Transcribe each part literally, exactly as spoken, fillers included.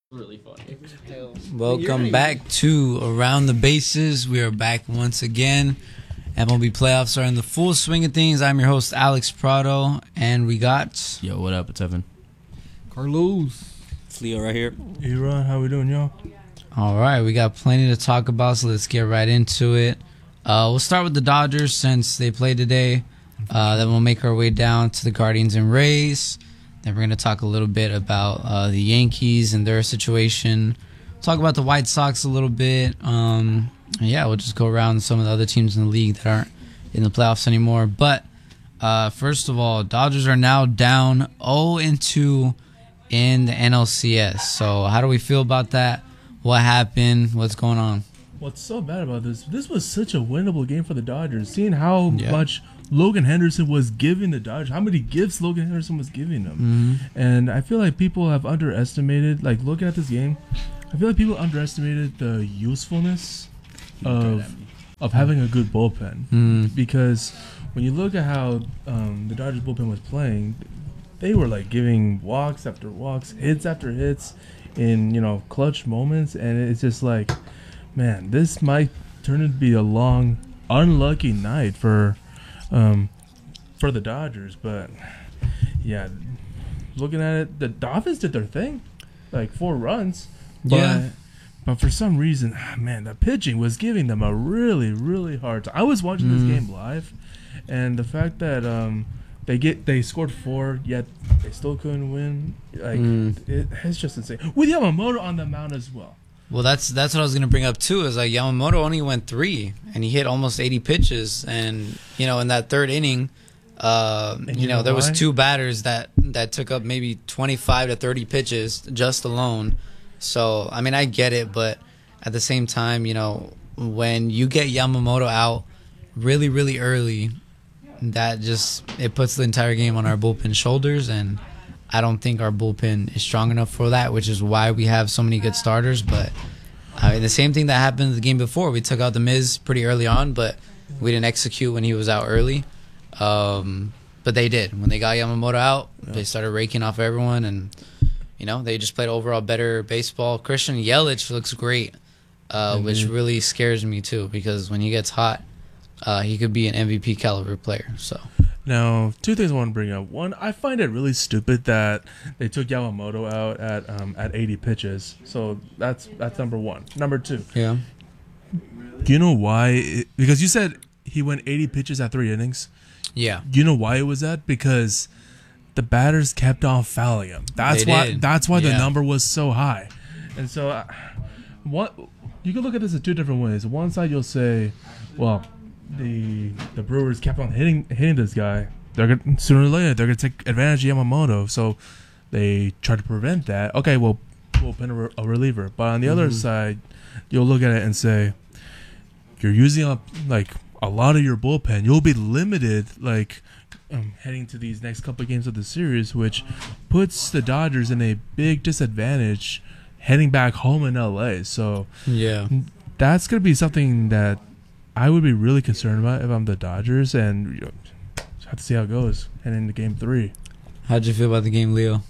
Really funny. Welcome back to Around the Bases. We are back once again. M L B playoffs are in the full swing of things. I'm your host, Alex Prado, and we got... Yo, what up? It's Evan. Carlos. It's Leo right here. Aaron, how we doing, y'all? All right, we got plenty to talk about, so let's get right into it. Uh, we'll start with the Dodgers since they played today. Uh, then we'll make our way down to the Guardians and Rays. Then we're going to talk a little bit about uh, the Yankees and their situation. Talk about the White Sox a little bit. Um, yeah, we'll just go around some of the other teams in the league that aren't in the playoffs anymore. But uh, first of all, Dodgers are now down oh and two in the N L C S. So how do we feel about that? What happened? What's going on? What's so bad about this? This was such a winnable game for the Dodgers. Seeing how Yeah. much Logan Henderson was giving the Dodgers, how many gifts Logan Henderson was giving them. Mm-hmm. And I feel like people have underestimated, like looking at this game, I feel like people underestimated the usefulness of of having a good bullpen. Mm. Because when you look at how um, the Dodgers bullpen was playing, they were like giving walks after walks, hits after hits in, you know, clutch moments. And it's just like, man, this might turn into be a long, unlucky night for um, for the Dodgers. But, yeah, looking at it, the Dolphins did their thing, like four runs. But, Yeah. But for some reason, ah, man, the pitching was giving them a really, really hard time. I was watching Mm. this game live, and the fact that um, they get they scored four, yet they still couldn't win, like Mm. it, it's just insane. With Yamamoto on the mound as well. Well, that's that's what I was going to bring up, too, is like Yamamoto only went three, and he hit almost eighty pitches. And, you know, in that third inning, uh, And you you know, know there was why? two batters that, that took up maybe twenty-five to thirty pitches just alone. So, I mean, I get it, but at the same time, you know, when you get Yamamoto out really, really early, that just, it puts the entire game on our bullpen shoulders, and I don't think our bullpen is strong enough for that, which is why we have so many good starters. But I mean, the same thing that happened in the game before. We took out the Miz pretty early on, but we didn't execute when he was out early. Um, but they did. When they got Yamamoto out, Yeah. they started raking off everyone, and you know, they just played overall better baseball. Christian Yelich looks great, uh, Mhm. which really scares me too, because when he gets hot, uh, he could be an M V P caliber player. So. Now, two things I want to bring up. One, I find it really stupid that they took Yamamoto out at um, at eighty pitches. So that's that's number one. Number two, Yeah. do you know why? It, because you said he went eighty pitches at three innings. Yeah. You know why it was that? Because the batters kept on fouling him. That's They why. did. That's why the Yeah. number was so high. And so, uh, what you can look at this in two different ways. One side, you'll say, well, the the Brewers kept on hitting hitting this guy. They're gonna, sooner or later they're gonna take advantage of Yamamoto. So they try to prevent that. Okay, well, we'll pin a, re- a reliever. But on the other Mhm. side, you'll look at it and say, you're using up like a lot of your bullpen. You'll be limited, like um, heading to these next couple of games of the series, which puts the Dodgers in a big disadvantage heading back home in L A. So Yeah. that's gonna be something that I would be really concerned about if I'm the Dodgers, and you know, just have to see how it goes heading into Game Three. How'd you feel about the game, Leo?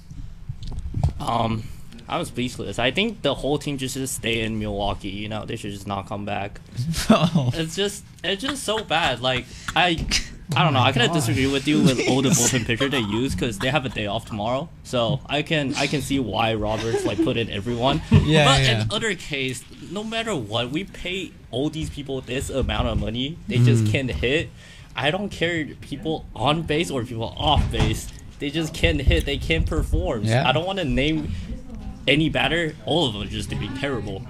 Um, I was speechless. I think the whole team just should stay in Milwaukee. You know, they should just not come back. Oh. It's just, it's just so bad. Like I, I don't know. I kind of disagree with you with all the bullpen pitcher they use because they have a day off tomorrow. So I can, I can see why Roberts like put in everyone. Yeah, But yeah. in other case, no matter what, we pay all these people this amount of money. They just Mm. can't hit. I don't care people on base or people off base. They just can't hit. They can't perform. Yeah. I don't want to name any batter. All of them just doing terrible.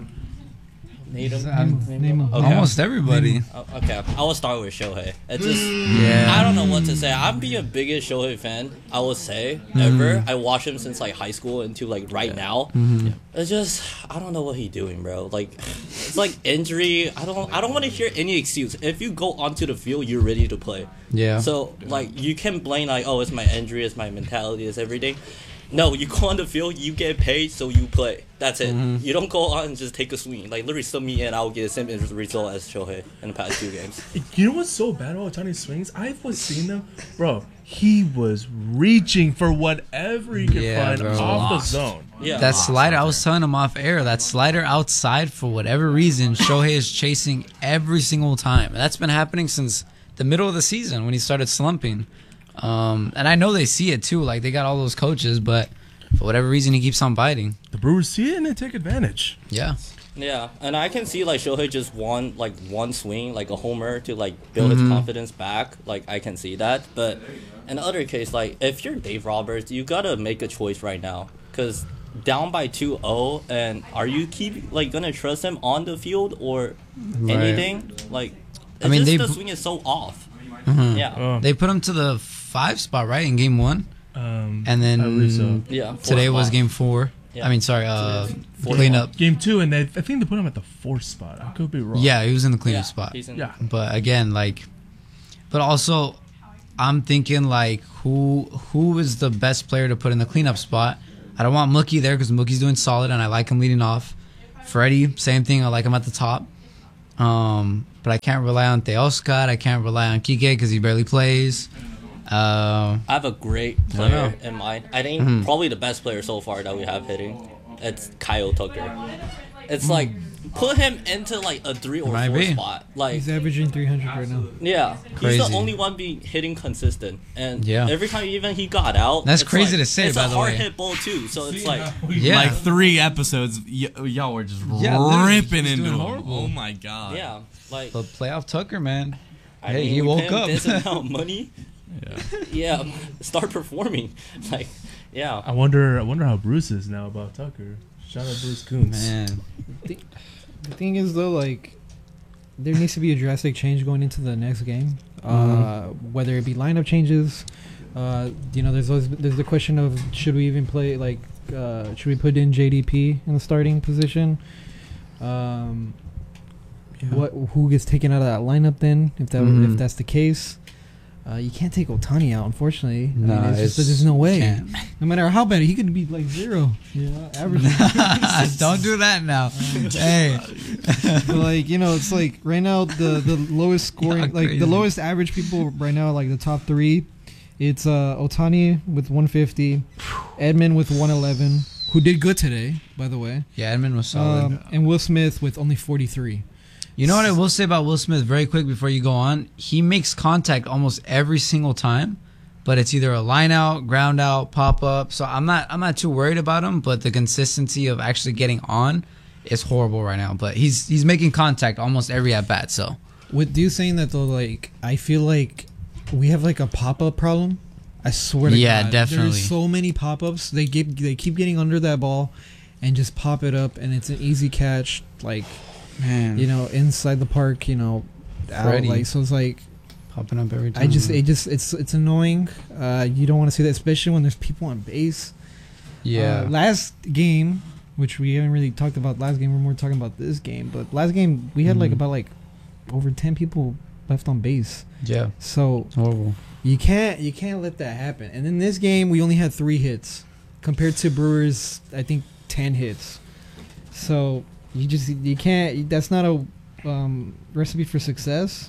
Name them. Um, Name them? Okay. Almost everybody. Oh, okay, I will start with Shohei. It just, Yeah. I don't know what to say. I'm being a biggest Shohei fan, I will say, ever. I watch him since like high school into like right now. It's just, I don't know what he's doing, bro. Like, it's like injury. I don't, I don't want to hear any excuse. If you go onto the field, you're ready to play. Yeah. So like, you can blame like, oh, it's my injury, it's my mentality, it's everything. No, you go on the field, you get paid, so you play. That's it. Mm-hmm. You don't go on and just take a swing. Like, literally, sub me in, I'll get the same result as Shohei in the past two games. You know what's so bad about Otani's swings? I've was seeing them, bro. He was reaching for whatever he could Yeah, find bro. off Lost. the zone. Yeah. That slider, I was telling him off air, that slider outside, for whatever reason, Shohei is chasing every single time. And that's been happening since the middle of the season when he started slumping. Um, and I know they see it too. Like, they got all those coaches, but for whatever reason, he keeps on biting. The Brewers see it and they take advantage. Yeah. Yeah, and I can see like Shohei just one like one swing, like a homer to like build Mm-hmm. his confidence back. Like I can see that, but in the other case, like if you're Dave Roberts, you gotta make a choice right now because down by two oh, and are you keep like gonna trust him on the field or anything? Like, it's I mean, just they the b- swing is so off. Mm-hmm. Yeah, Um, They put him to the five spot, right, in game one? um, And I believe so. then yeah. fourth today was spot. game four. Yeah. I mean, sorry, uh, Fourth cleanup. Game two, and they, I think they put him at the fourth spot. I could be wrong. Yeah, he was in the cleanup Yeah, spot. he's in- Yeah. But again, like, but also, I'm thinking like, who who is the best player to put in the cleanup spot? I don't want Mookie there because Mookie's doing solid and I like him leading off. Freddie, same thing. I like him at the top. Um, but I can't rely on Teoscar. I can't rely on Kike because he barely plays. Uh, I have a great player in mind. I think Mm-hmm. probably the best player so far that we have hitting. It's Kyle Tucker. It's like put him into like a three or Might four be. spot. Like He's averaging three hundred right now. yeah, he's Crazy. the only one being hitting consistent. And Yeah. every time even he got out, That's it's crazy like- to say, It's by a the hard way. hit ball too. So it's like yeah. Like three episodes, y- y'all were just Yeah, literally, ripping he's into doing him. horrible. Oh my god. yeah, like but playoff Tucker, man. I hey, mean, he we woke pay him up. this amount of money. Yeah. Yeah, start performing. Like yeah, I wonder. I wonder how Bruce is now about Tucker. Shout out Bruce Coons. Man, The thing is, though, like, there needs to be a drastic change going into the next game. Uh, whether it be lineup changes, uh, you know, there's always, there's the question of should we even play, like, uh, should we put in J D P in the starting position? Um, what who gets taken out of that lineup then? If that Mhm. if that's the case, uh, you can't take Otani out. Unfortunately, I Nah, mean, it's just, it's- there's no way. can't. No matter how bad, he could be like zero. You know, average. don't do that now. hey, But like you know, it's like right now the the lowest scoring, Y'all like crazy. the lowest average people right now, like the top three, it's uh Otani with one fifty, Edmund with one eleven, who did good today, by the way, yeah, Edmund was solid. um, and Will Smith with only forty-three. You know what I will say about Will Smith very quick before you go on? He makes contact almost every single time, but it's either a line out, ground out, pop up. So I'm not I'm not too worried about him, but the consistency of actually getting on is horrible right now. But he's he's making contact almost every at bat. So With you saying that though, like I feel like we have like a pop up problem. I swear to Yeah, God, definitely. There's so many pop ups. They get they keep getting under that ball, and just pop it up, and it's an easy catch. Like. man, You know, inside the park, you know, out, Freddie. like so it's like popping up every time. I just it just it's it's annoying. Uh, you don't want to see that, especially when there's people on base. yeah. Uh, last game, which we haven't really talked about last game, we're more talking about this game. But last game we had like Mhm. about like over ten people left on base. yeah, So horrible. you can't you can't let that happen. And in this game we only had three hits compared to Brewers I think ten hits. So you just you can't. That's not a um, recipe for success.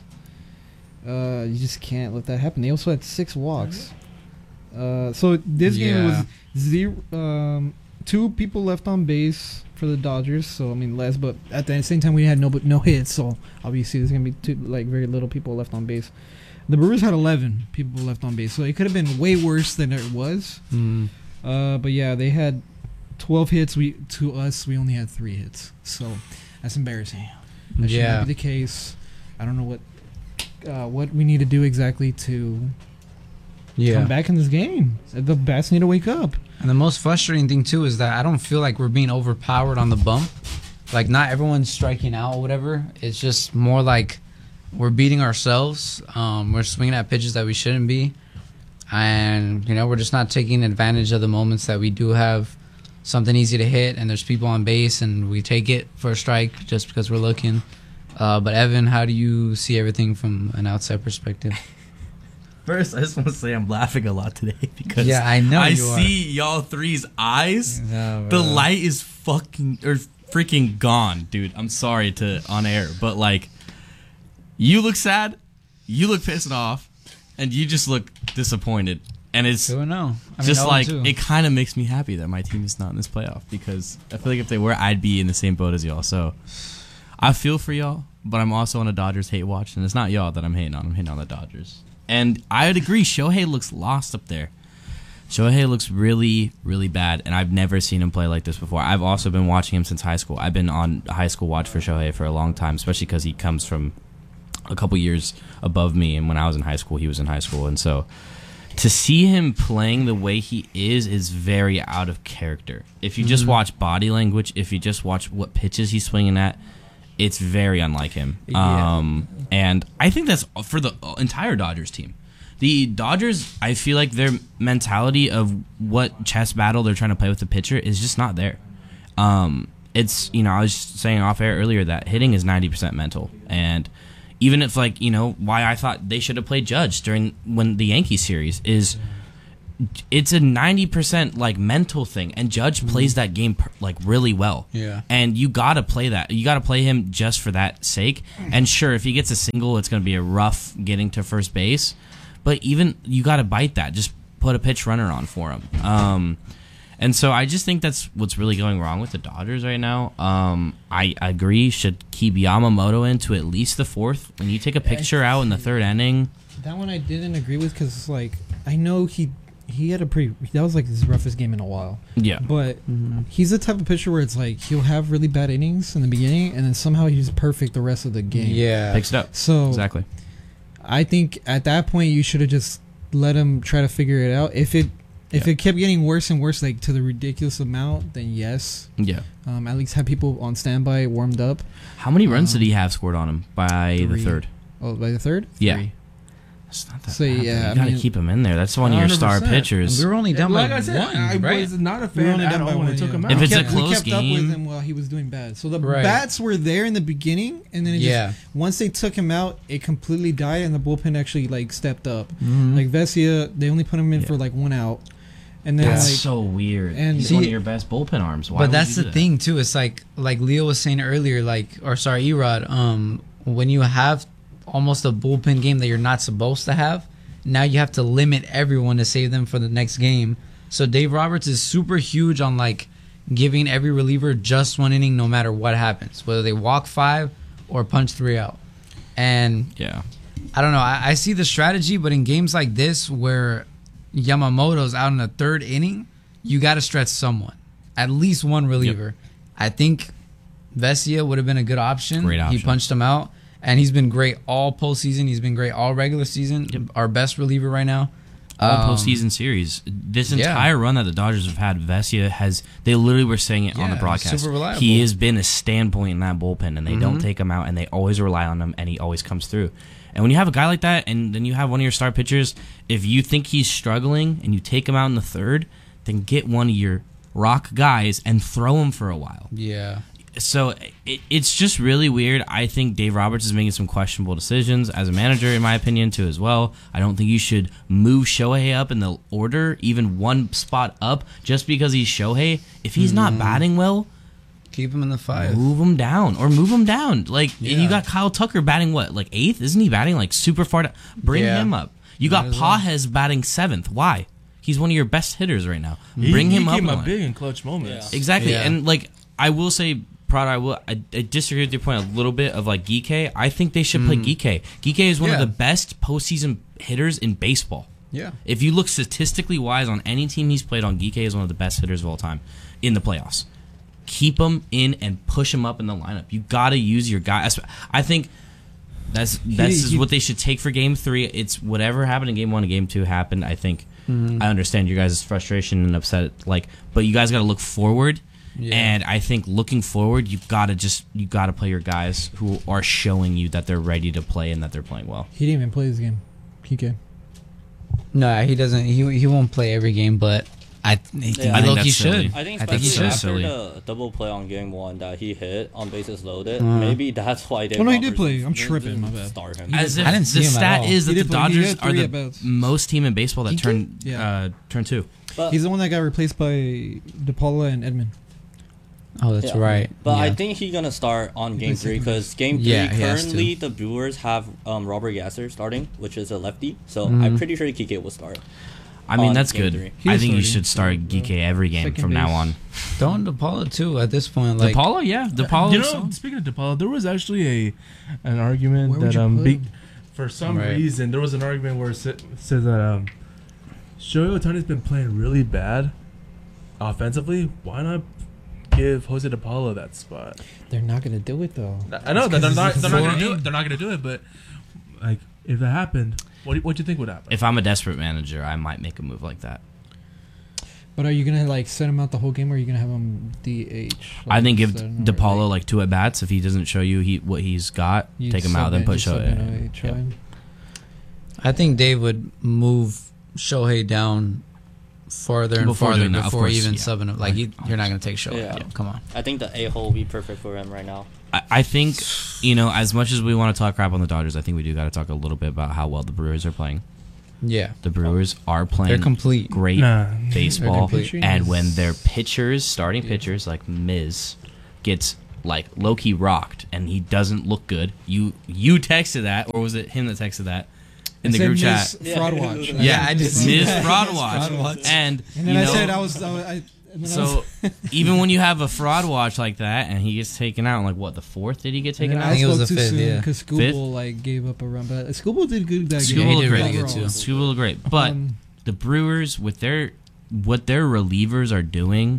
Uh, you just can't let that happen. They also had six walks. Uh, so this game Yeah. was zero. Um, two people left on base for the Dodgers. So I mean less, but at the same time we had no but no hits. So obviously there's gonna be two like very little people left on base. The Brewers had eleven people left on base, so it could have been way worse than it was. Mm. Uh, but yeah, they had twelve hits. We to us, we only had three hits. So that's embarrassing. That should Yeah. not be the case. I don't know what uh, what we need to do exactly to Yeah. come back in this game. The bats need to wake up. And the most frustrating thing too is that I don't feel like we're being overpowered on the bump. Like not everyone's striking out or whatever. It's just more like we're beating ourselves. Um, we're swinging at pitches that we shouldn't be, and you know we're just not taking advantage of the moments that we do have something easy to hit, and there's people on base, and we take it for a strike just because we're looking. Uh, but Evan, how do you see everything from an outside perspective? First, I just want to say I'm laughing a lot today because Yeah, I know I you are. see y'all three's eyes. No, The bro. light is fucking or freaking gone, dude. I'm sorry to on air, but like, you look sad, you look pissed off, and you just look disappointed. And it's Who would know? I mean, just oh, like too. it kind of makes me happy that my team is not in this playoff because I feel like if they were, I'd be in the same boat as y'all. So I feel for y'all, but I'm also on a Dodgers hate watch, and it's not y'all that I'm hating on. I'm hating on the Dodgers. And I would agree, Shohei looks lost up there. Shohei looks really, really bad, and I've never seen him play like this before. I've also been watching him since high school. I've been on a high school watch for Shohei for a long time, especially because he comes from a couple years above me, and when I was in high school, he was in high school. And so to see him playing the way he is is very out of character. If you just Mm-hmm. watch body language, if you just watch what pitches he's swinging at, it's very unlike him. Yeah. Um, and I think that's for the entire Dodgers team. The Dodgers, I feel like their mentality of what chess battle they're trying to play with the pitcher is just not there. Um, it's, you know, I was saying off air earlier that hitting is ninety percent mental. And even if, like, you know, why I thought they should have played Judge during when the Yankee series is it's a ninety percent like mental thing, and Judge plays that game per, like really well. Yeah. And you got to play that. You got to play him just for that sake. And sure, if he gets a single, it's going to be a rough getting to first base. But even you got to bite that. Just put a pitch runner on for him. Um, and so I just think that's what's really going wrong with the Dodgers right now. Um, I agree, should keep Yamamoto into at least the fourth. When you take a picture out in the third inning, That one I didn't agree with because, like, I know he he had a pretty that was like his roughest game in a while. yeah, But he's the type of pitcher where it's like he'll have really bad innings in the beginning, and then somehow he's perfect the rest of the game. Yeah. picks it up. So Exactly. I think at that point you should have just let him try to figure it out. If it if Yeah. it kept getting worse and worse, like to the ridiculous amount, then yes. Yeah. Um, at least have people on standby warmed up. How many runs Um, did he have scored on him by three. the third? Oh, by the third? Yeah. Three. It's not that So, bad. yeah, you I got to mean- keep him in there. That's one of your star one hundred percent. pitchers. We were only down like by I said, one, I right? was not a We were fan only at down by all when one, they took yeah. him If out. it's a kept, close we kept up game- with him while he was doing bad. So the Right. bats were there in the beginning, and then it Yeah. just, once they took him out, it completely died, and the bullpen actually like stepped up. Mhm. Like Vesia, they only put him in Yeah. for like one out, and then That's like so weird. and- He's See- one of your best bullpen arms. Why But would that's you the do that? thing too. It's like like Leo was saying earlier, like or sorry, Erod. Um, when you have almost a bullpen game that you're not supposed to have, now you have to limit everyone to save them for the next game. So Dave Roberts is super huge on like giving every reliever just one inning, no matter what happens, whether they walk five or punch three out. And Yeah. I don't know. I, I see the strategy, but in games like this where Yamamoto's out in the third inning, you got to stretch someone, at least one reliever. I think Vesia would have been a good option. Great option. He punched him out, and he's been great all postseason. He's been great all regular season. Yep. Our best reliever right now. All Um, postseason series. This yeah. entire run that the Dodgers have had, Vesia has. They literally were saying it on the Yeah, broadcast. super reliable. He has been a standpoint in that bullpen, and they don't Mhm. take him out, and they always rely on him, and he always comes through. And when you have a guy like that, and then you have one of your star pitchers, if you think he's struggling and you take him out in the third, then get one of your rock guys and throw him for a while. Yeah. So it, it's just really weird. I think Dave Roberts is making some questionable decisions as a manager, in my opinion, too, as well. I don't think you should move Shohei up in the order, even one spot up, just because he's Shohei. If he's not batting well, Keep him in the five. move him down or move him down. Like Yeah. you got Kyle Tucker batting what, like eighth? Isn't he batting like super far down? Bring Yeah. him up. You got Might as well. Pages batting seventh. Why? He's one of your best hitters right now. He- Bring he him up. came in the up line. big in clutch moments. Yeah. Exactly, Yeah. and like I will say, Prada, I will. I, I disagree with your point a little bit of like Geeke. I think they should play Geeke. Geeke is one Yeah. of the best postseason hitters in baseball. Yeah. If you look statistically wise on any team he's played on, Geeke is one of the best hitters of all time in the playoffs. Keep him in and push him up in the lineup. You got to use your guy. I think that's that's is he- what they should take for game three. It's whatever happened in game one and game two happened. I think I understand your guys' frustration and upset. Like, but you guys got to look forward. Yeah. And I think looking forward, you've got to just you got to play your guys who are showing you that they're ready to play and that they're playing well. he didn't even play this game. P K. No, he doesn't. He he won't play every game, but I, think Yeah. I I think low that's key silly. should. I think I think especially so. after Silly. the double play on game one that he hit on bases loaded, Uh. maybe that's why they. Oh, no, he did play. I'm tripping, my bad. Start him. As if I didn't see the him at stat all. is that He the did play. He Dodgers had are three the at-bats. most team in baseball that He turn did? Yeah. uh, turn two. But, He's the one that got replaced by DePaula and Edmund. Oh, that's yeah. right. But I Yeah. think he's gonna start on He game plays three second because game three Yeah, he has to. currently the Brewers have um, Robert Gasser starting, which is a lefty. So Mhm. I'm pretty sure Kike will start. I mean, On that's game good. three. He I is think you starting. should start Geeke every game Second from now base. on. Don't DePaula too at this point. Like, DePaula, yeah, DePaula. You know, speaking of DePaula, there was actually a an argument Where would that you um, put big, him? for some Right. reason there was an argument where it sa- says that um, Shohei Ohtani's been playing really bad offensively. Why not give Jose DePaula that spot? They're not gonna do it though. I know that they're not. They're not For gonna do me- it. They're not gonna do it. But like, if that happened, what do, what do you think would happen? If I'm a desperate manager, I might make a move like that. But are you gonna like set him out the whole game, or are you gonna have him D H? I think give Like, DePaula like two at bats. If he doesn't show you he what he's got, you take him sub out, then in- put just sub Shohei. in a try Yeah. him. I think Dave would move Shohei down farther and Before farther doing that, of before course, even yeah. subbing him. Like, you, you're not going to take Shohei Yeah. out. Come on. I think the a hole will be perfect for him right now. I, I think you know as much as we want to talk crap on the Dodgers, I think we do got to talk a little bit about how well the Brewers are playing. Yeah. The Brewers are They're playing complete. great Nah. baseball, Their pitching and is- when their pitchers, starting pitchers like Miz, gets like low key rocked and he doesn't look good. You you texted that, or was it him that texted that in the I group said chat? Miz Fraud watch. Yeah, Yeah, I did see Miz that. fraud Miz watch, fraud watch. and And then you I know, said I was. I, was- I, and then I was so even when you have a fraud watch like that and he gets taken out, in like what the fourth did he get and taken then out? I think it was spoke the too fifth, soon yeah. because Scooble like gave up a run, but Scooble did good that Scuba game. he looked did great. really good, Overall. too. Scuba looked great, but Um, the Brewers with their what their relievers are doing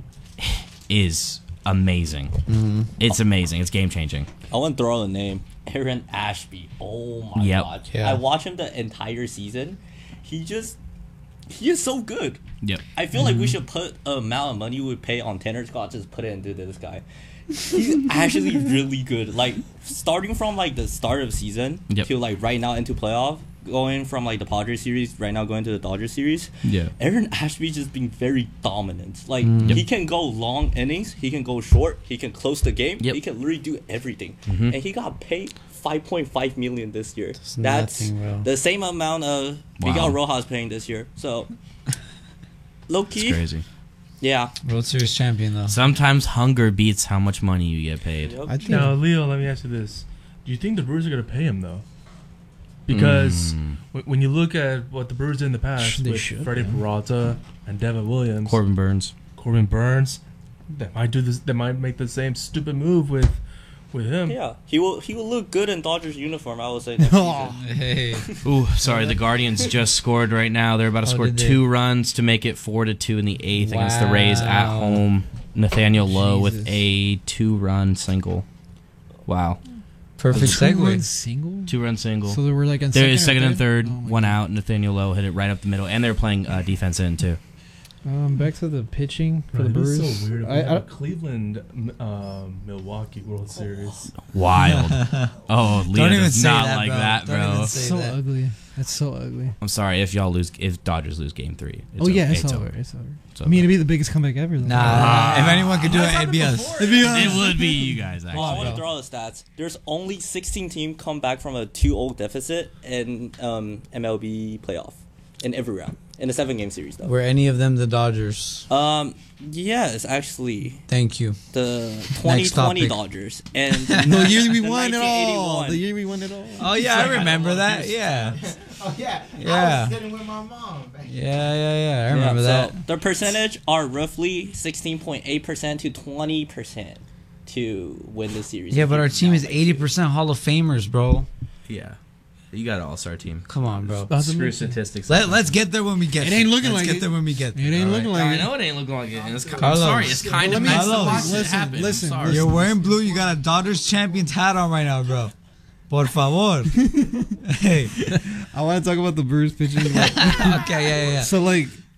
is amazing. Mm-hmm. It's amazing. It's game changing. I want to throw out a name. Aaron Ashby. Oh my Yep. god. Yeah. I watched him the entire season. He just he is so good. Yep. I feel like we should put a amount of money we would pay on Tanner Scott, just put it into this guy. He's actually really good. Like starting from like the start of season Yep. to like right now into playoff, going from like the Padres series right now going to the Dodgers series. Yeah. Aaron Ashby just being very dominant. Like Mm. he can go long innings, he can go short, he can close the game, Yep. he can literally do everything. Mhm. And he got paid five point five million this year. It's That's nothing, bro. the same amount of Miguel Wow. Rojas paying this year. So low It's key, crazy. yeah. World Series champion, though. Sometimes hunger beats how much money you get paid. Yep. I think Now, Leo, let me ask you this: do you think the Brewers are going to pay him though? Because Mm. when, when you look at what the Brewers did in the past They with should, Freddie yeah. Peralta and Devin Williams, Corbin Burns. Corbin Burns, they might do this. They might make the same stupid move with with him. Yeah, he will. He will look good in Dodgers uniform. I would say. Next season. Hey. Ooh, sorry. The Guardians just scored right now. They're about to Oh, score did they? two runs to make it four to two in the eighth against the Rays at Wow. home. Nathaniel Lowe with Jesus. a two-run single. Wow, Perfect two-run segue. single. two-run single. So they were like in They're second, second or and third, Oh my one God. out. Nathaniel Lowe hit it right up the middle, and they're playing uh, defense in too. Um, back to the pitching for Bro, the it was Brewers. so weird. We I, have I, a Cleveland, um, Milwaukee World Series. Wild. Oh, Leo Don't even does say not that, like bro. that, Don't bro. even say so that. ugly. It's so ugly. I'm sorry if y'all lose. If Dodgers lose Game Three. It's oh yeah, over. it's, it's over. over. It's over. It's I mean, over. it'd be the biggest comeback ever. Though. Nah, Ah. if anyone could do it, it'd be us. It'd be us. It would be you guys. Actually. Well, I want to bro. throw out the stats. There's only sixteen teams come back from a two oh deficit in um, M L B playoff in every round in a seven game series though. Were any of them the Dodgers? Um, yes, actually, Thank you. the twenty twenty topic. Dodgers and The year we the won it all. nineteen eighty-one. The year we won it all. Oh yeah, I remember that. Yeah. Oh yeah, Yeah. I was sitting with my mom. Back Yeah, yeah, yeah. I remember Yeah, that. So their percentage are roughly sixteen point eight percent to twenty percent to win the series. Yeah, but our team is Now, eighty percent Hall of Famers, bro. Yeah, you got an all-star team. Come on, bro. Doesn't Screw make- statistics. Let, let's get there when we get It there. ain't looking let's like get it. there when we get there. It ain't all looking right? like I it. know it ain't looking like it. It's kind Carlos. I'm sorry, it's kind Let of me- nice to Carlos, watch it listen, happen. I'm listen, sorry. listen. You're wearing blue. You got a Dodgers Champions hat on right now, bro. Por favor. Hey. I want to talk about the Brewers pitching. Like, Okay, yeah, yeah, yeah. so like,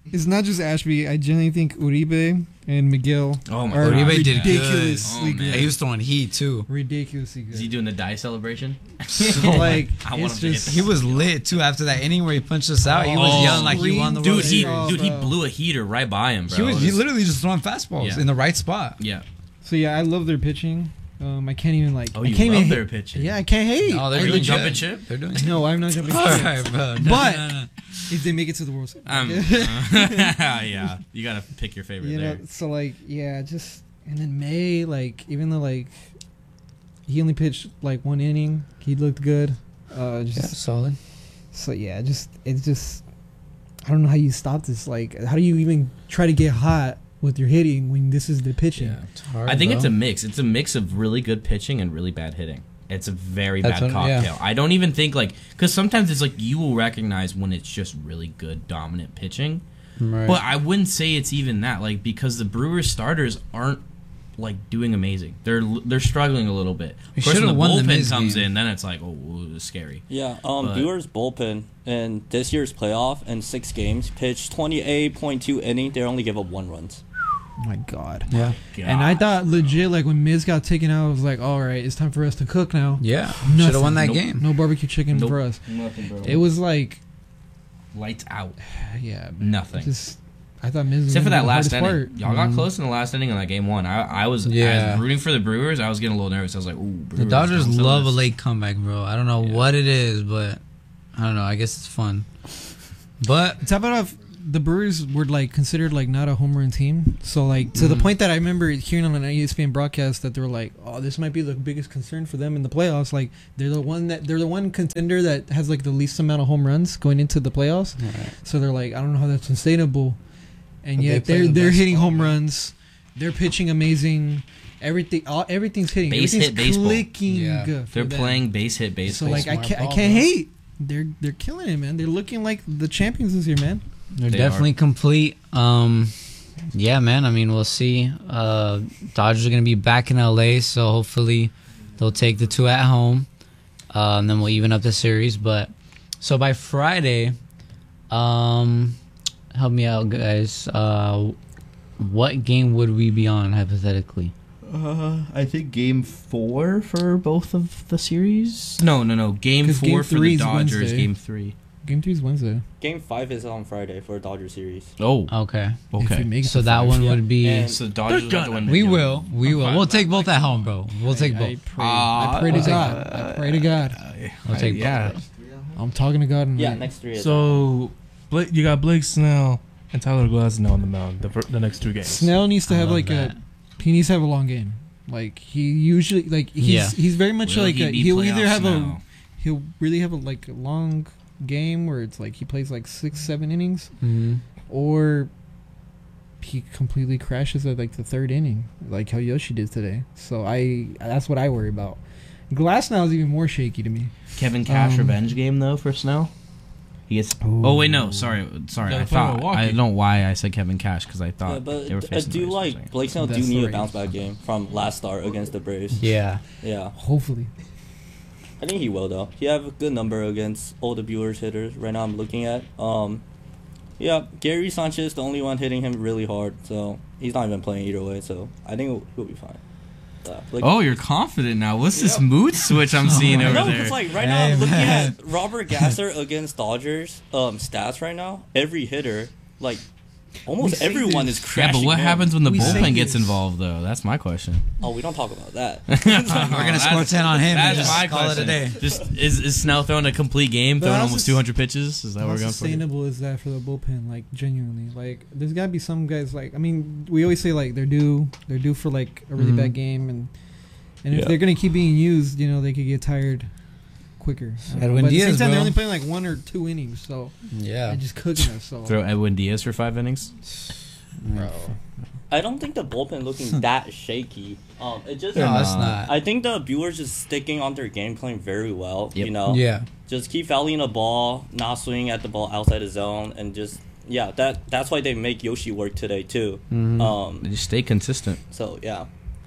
it's not just Ashby. I genuinely think Uribe and Miguel Oh my are God. Uribe did good. ridiculously Oh, good. man. He was throwing heat too. Ridiculously good. Is he doing the die celebration? So, like, I want it's him to hit just He was lit too after that inning where he punched us out. He was Oh, yelling like he won the Dude, World he Oh, dude he bro. blew a heater right by him, bro. He was It he was- literally just throwing fastballs Yeah. in the right spot. yeah. so yeah. I love their pitching. Um, I can't even like. Oh, I you can't love even their hate- pitching. Yeah, I can't hate. No, they're I doing legit- jumping good. chip? They're doing. No, I'm not jumping. All ship. right, bro. No, But- no, no. If they make it to the World Series. Um, yeah, you gotta pick your favorite you know, there. so like yeah, just and then May, like even though like he only pitched like one inning, he looked good. Uh, Yeah, just solid. so yeah, just it's just I don't know how you stop this. Like, how do you even try to get hot with your hitting when this is the pitching? Yeah. It's hard, I think bro. it's a mix. It's a mix of really good pitching and really bad hitting. It's a very That's bad what- yeah. cocktail. I don't even think like because sometimes it's like you will recognize when it's just really good dominant pitching, Right. but I wouldn't say it's even that. Like because the Brewers starters aren't like doing amazing. They're they're struggling a little bit. We Of course, when the should've won the bullpen Miz comes game. in, then it's like oh, ooh, it's scary. Yeah, um, But- Brewers bullpen in this year's playoff in six games pitched twenty-eight point two innings. They only give up one runs. Oh my god. yeah. And I thought legit like when Miz got taken out, I was like, all right, it's time for us to cook now. Yeah. Nothing. Should have won that Nope. game. No barbecue chicken Nope. for us. Nothing, bro. It was like, lights out. yeah, Nothing. just I thought Miz was Except for gonna that be the last hardest inning, part. y'all got Mhm. close in the last inning on that game one. I, I was, I Yeah. was rooting for the Brewers. I was getting a little nervous. I was like, "Ooh, The Brewers, Dodgers don't sell love a this." late comeback, bro. I don't know Yeah. what it is, but I don't know. I guess it's fun. But Top it off, the Brewers were like considered like not a home run team. So like to the Mhm. point that I remember hearing on an E S P N broadcast that they were like, "Oh, this might be the biggest concern for them in the playoffs." Like they're the one that they're the one contender that has like the least amount of home runs going into the playoffs. So they're like, I don't know how that's sustainable. And But they yet play they're the they're best hitting ball, home man. runs. They're pitching amazing. Everything all, everything's hitting. Base everything's hit baseball. clicking. Yeah. for They're them. playing base hit So baseball. like I Smart can't I ball, can't bro. hate. They're they're killing it, man. They're looking like the champions this year, man. they're They definitely complete. Um, yeah, man. I mean, we'll see. Uh, Dodgers are gonna be back in L A, so hopefully they'll take the two at home, uh, and then we'll even up the series. But so by Friday, um, help me out, guys. Uh, what game would we be on hypothetically? Uh, I think game four for both of the series. no, no, no. Game 'Cause four game for three the is Dodgers. Wednesday. Game three. Game three's Wednesday. Game five is on Friday for a Dodger series. Oh, Okay, If we okay. make it so to that five. one Yeah. would be. And- So the Dodgers They're have to win. we the game. will. We I'm will. fine We'll with take that. both at home, bro. We'll take I, both. I pray, Ah, I pray to I'll take God. I pray to God. I'll take both. yeah. I'm talking to God. And Yeah, like, next three is on. So, Blake, you got Blake Snell and Tyler Glasnow on the mound the, fir- the next two games. Snell needs to I have love like that. a. He needs to have a long game. Like he usually like he's Yeah. he's very much Will like he a, be he'll either playoffs have a now? he'll really have a like a long game where it's like he plays like six seven innings, Mm-hmm. or he completely crashes at like the third inning, like how Yoshi did today. So I that's what I worry about. Glass now is even more shaky to me. Kevin Cash Um, revenge game though for Snell. He gets. Oh wait, no, sorry, sorry. They're I playing thought Milwaukee. I don't know why I said Kevin Cash because I thought Yeah, but they were I facing do the Rays for a like second. Blake Snell do That's need the a bounce Rays. back game from last start against the Braves. Yeah. Yeah, Hopefully, I think he will though. He have a good number against all the Brewers hitters right now. I'm looking at. Um, yeah, Gary Sanchez the only one hitting him really hard, so he's not even playing either way. So I think he'll, he'll be fine. Yeah, Blake- Oh, you're confident now. What's this Yep. mood switch I'm seeing I over know, there? because like right now Hey, I'm looking man. at Robert Gasser against Dodgers um, stats right now. Every hitter, like We almost say everyone this. is yeah, crashing. but what him. happens when the We say bullpen gets this. involved though? That's my question. Oh, we don't talk about that. We're gonna score ten on him and That's just my call it a question. day. Just is, is Snell throwing a complete game, But throwing how almost sus- two hundred pitches? Is that what how we're going for? sustainable is that for the bullpen? Like genuinely, like there's got to be some guys. Like I mean, we always say like they're due, they're due for like a really Mhm. bad game, and and if Yeah. they're gonna keep being used, you know, they could get tired quicker. Uh, Edwin but at the Diaz, same time, bro. they're only playing like one or two innings, so Yeah. they're just cooking us. So Throw Edwin Diaz for five innings. Bro. I don't think the bullpen looking that shaky. Um, it just. No, it's not. not. I think the Brewers just sticking on their game plan very well. Yep. You know, Yeah. just keep fouling the ball, not swinging at the ball outside the zone, and just yeah, that that's why they make Yoshi work today too. Mhm. Um, They just stay consistent. so yeah,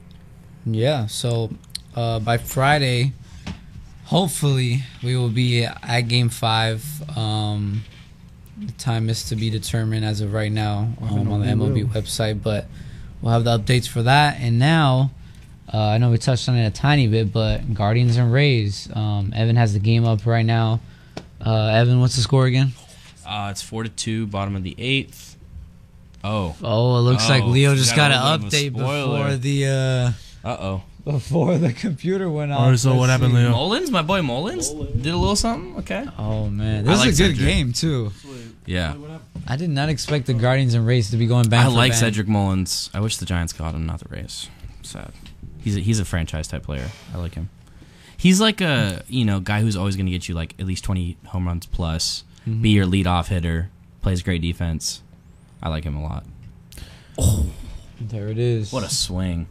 Yeah. So uh, by Friday, hopefully we will be at Game Five. Um, The time is to be determined as of right now um, know on the we M L B will. website, but we'll have the updates for that. And now, uh, I know we touched on it a tiny bit, but Guardians and Rays. Um, Evan has the game up right now. Uh, Evan, what's the score again? Uh, it's four to two, bottom of the eighth. Oh, Oh, it looks Oh, like Leo we just got got a an little bit update of a spoiler. before the uh, uh oh. before the computer went off. Alright, so what Let's happened, see. Leo? Mullins, my boy Mullins, did a little something. Okay. Oh man, I this like was a good Cedric. game too. Yeah, I did not expect the Guardians and Rays to be going back. I for like back. Cedric Mullins. I wish the Giants got him, not the Rays. Sad. He's a, he's a franchise type player. I like him. He's like a you know guy who's always going to get you like at least twenty home runs plus. Mhm. Be your leadoff hitter. Plays great defense. I like him a lot. There it is. What a swing!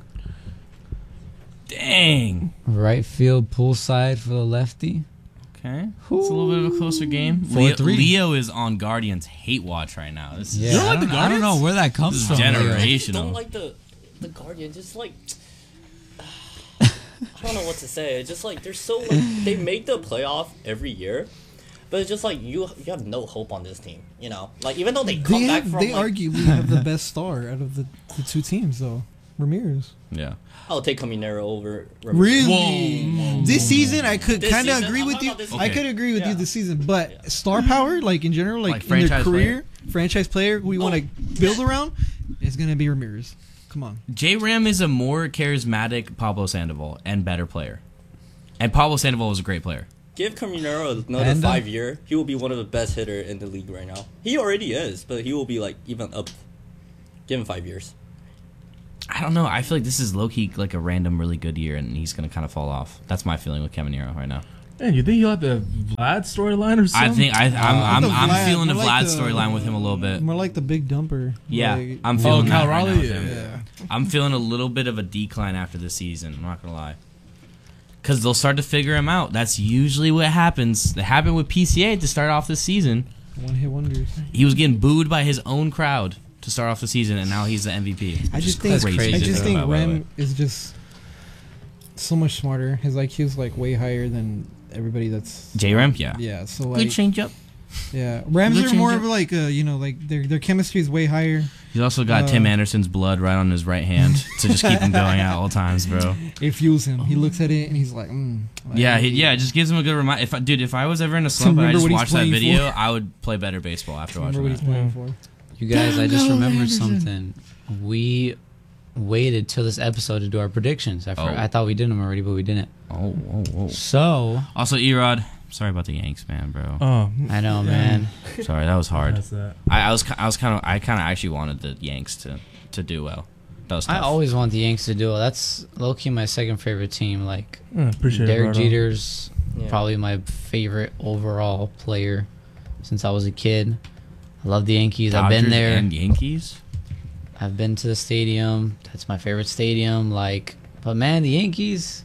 Dang. right field pull side for the lefty. Okay, it's a little bit of a closer game. four Leo, three. Leo is on Guardians hate watch right now. This is Yeah, You don't I, like the don't, I don't know Guardians? where that comes This is from. generation. Leo. I just don't Generational. like the the Guardians. Just like I don't know what to say. It's just like they're so like they make the playoff every year, but it's just like you you have no hope on this team. You know, like even though they come They, back have, from they like, arguably have the best star out of the, the two teams, though. Ramirez. Yeah. I'll take Caminero over. Ramirez. Really? This season, I could This kind of season? agree I'm with talking you. about this I season. could agree with Yeah. you this season, but Yeah. star power, like in general, like, Like in their franchise career, franchise player who we want Oh. to build around, is gonna be Ramirez. Come on. J Ram is a more charismatic Pablo Sandoval and better player. And Pablo Sandoval was a great player. Give Caminero another And, uh, five year. He will be one of the best hitter in the league right now. He already is, but he will be like even up. Give him five years. I don't know. I feel like this is low key like a random really good year, and he's gonna kind of fall off. That's my feeling with Caminero right now. Man, you think you'll have the Vlad storyline or something? I think I, I'm I'm, The I'm Vlad- feeling the more Vlad like the- storyline with him a little bit. More like the big dumper. Yeah, Like, I'm Oh, feeling Cal that right now Raleigh? with him. Yeah. I'm feeling a little bit of a decline after this season. I'm not gonna lie, because they'll start to figure him out. That's usually what happens. It happened with P C A to start off this season. one hit wonders. He was getting booed by his own crowd to start off the season, and now he's the M V P. I which just is think crazy I to just think think about, by the way. Rem is just so much smarter. His I Q is like way higher than everybody that's J Ram, yeah. yeah. So Good like changeup. yeah, Rams Good are more changeup. of like uh, you know like their their chemistry is way higher. He's also got Uh, Tim Anderson's blood right on his right hand to just keep him going at all times, bro. It fuels him. He looks at it and he's like, mm, like, Yeah, he, yeah, it just gives him a good reminder. If I, dude, if I was ever in a slump and I remember just what he's watched that playing video, for. I would play better baseball after Remember watching what he's that. playing for. You guys, I just Go, remembered Anderson. something. We waited till this episode to do our predictions. I, for, Oh. I thought we did them already, but we didn't. Oh, oh, oh. So Also, Erod, sorry about the Yanks, man, bro. Oh, I know, man. Sorry, that was hard. That's that. I, I was, ki- I was kind of, I kind of actually wanted the Yanks to, to do well. That was tough. I always want the Yanks to do well. That's low key my second favorite team. Like Yeah, appreciate it, Derek Bardo. Jeter's Yeah. probably my favorite overall player since I was a kid. I love the Yankees. I've been Dodgers there. and Yankees. I've been to the stadium. That's my favorite stadium. Like, but man, the Yankees.